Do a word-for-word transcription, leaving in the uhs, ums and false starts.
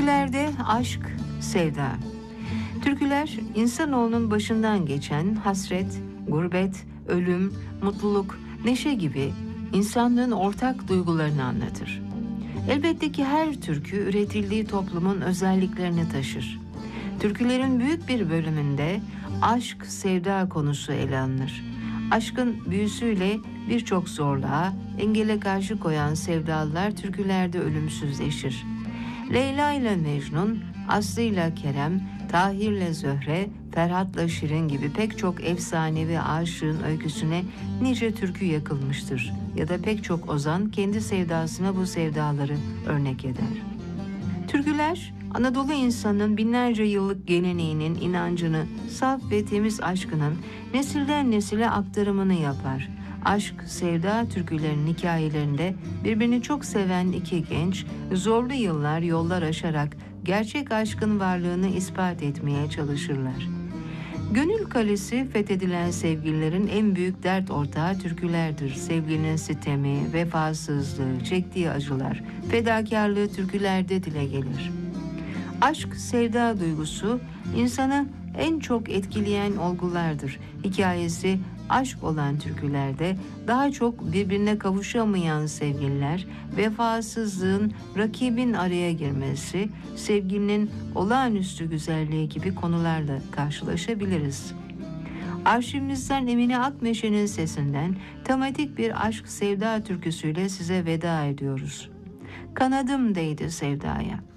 Türkülerde aşk, sevda. Türküler insanoğlunun başından geçen hasret, gurbet, ölüm, mutluluk, neşe gibi insanlığın ortak duygularını anlatır. Elbette ki her türkü üretildiği toplumun özelliklerini taşır. Türkülerin büyük bir bölümünde aşk, sevda konusu ele alınır. Aşkın büyüsüyle birçok zorluğa, engele karşı koyan sevdalılar türkülerde ölümsüzleşir. Leyla ile Mecnun, Aslı ile Kerem, Tahir ile Zöhre, Ferhat'la Şirin gibi pek çok efsanevi aşığın öyküsüne nice türkü yakılmıştır ya da pek çok ozan kendi sevdasına bu sevdaları örnek eder. Türküler, Anadolu insanının binlerce yıllık geleneğinin, inancını, saf ve temiz aşkının nesilden nesile aktarımını yapar. Aşk, sevda türkülerinin hikayelerinde birbirini çok seven iki genç, zorlu yıllar yollar aşarak gerçek aşkın varlığını ispat etmeye çalışırlar. Gönül kalesi fethedilen sevgililerin en büyük dert ortağı türkülerdir. Sevgilinin sitemi, vefasızlığı, çektiği acılar, fedakarlığı türkülerde dile gelir. Aşk, sevda duygusu insanı en çok etkileyen olgulardır. Hikayesi aşk olan türkülerde daha çok birbirine kavuşamayan sevgililer, vefasızlığın, rakibin araya girmesi, sevginin olağanüstü güzelliği gibi konularla karşılaşabiliriz. Arşivimizden Emine Akmeşe'nin sesinden tematik bir aşk sevda türküsüyle size veda ediyoruz. Kanadım değdi sevdaya.